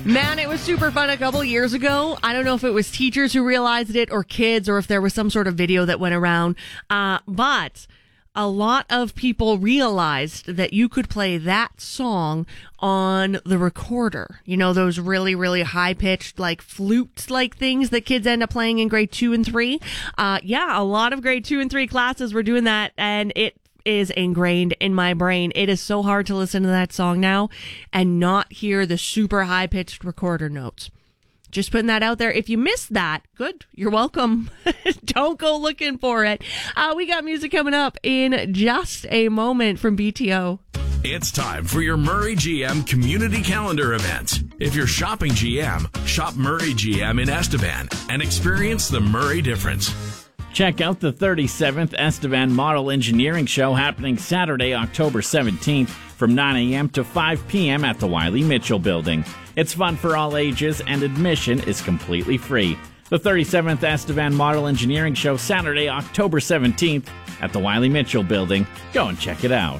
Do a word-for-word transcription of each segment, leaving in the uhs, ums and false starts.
Man, it was super fun a couple years ago. I don't know if it was teachers who realized it or kids or if there was some sort of video that went around. Uh, but a lot of people realized that you could play that song on the recorder. You know, those really, really high-pitched, like, flute-like things that kids end up playing in grade two and three. Uh, yeah, a lot of grade two and three classes were doing that, and it is ingrained in my brain. It is so hard to listen to that song now and not hear the super high-pitched recorder notes. Just putting that out there. If you missed that, good. You're welcome. Don't go looking for it. Uh, we got music coming up in just a moment from B T O. It's time for your Murray G M Community Calendar event. If you're shopping G M, shop Murray G M in Estevan and experience the Murray difference. Check out the thirty-seventh Estevan Model Engineering Show happening Saturday, October seventeenth from nine a.m. to five p.m. at the Wiley Mitchell Building. It's fun for all ages and admission is completely free. The thirty-seventh Estevan Model Engineering Show Saturday, October seventeenth at the Wiley Mitchell Building. Go and check it out.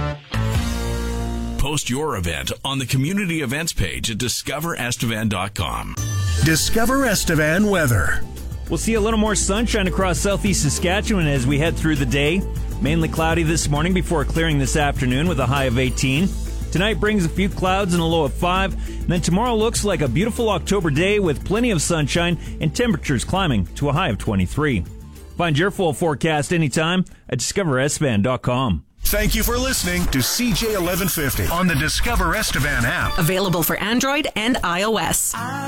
Post your event on the community events page at discover estevan dot com. Discover Estevan weather. We'll see a little more sunshine across southeast Saskatchewan as we head through the day. Mainly cloudy this morning before clearing this afternoon with a high of eighteen. Tonight brings a few clouds and a low of five. And then tomorrow looks like a beautiful October day with plenty of sunshine and temperatures climbing to a high of twenty-three. Find your full forecast anytime at discover estevan dot com. Thank you for listening to C J eleven fifty on the Discover Estevan app. Available for Android and iOS.